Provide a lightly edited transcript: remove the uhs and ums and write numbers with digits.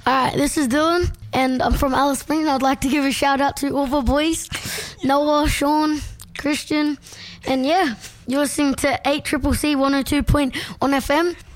Alright, this is Dylan, and I'm from Alice Springs. I'd like to give a shout out to all the boys, Noah, Sean, Christian, and yeah, you're listening to 8CCC 102.1 FM.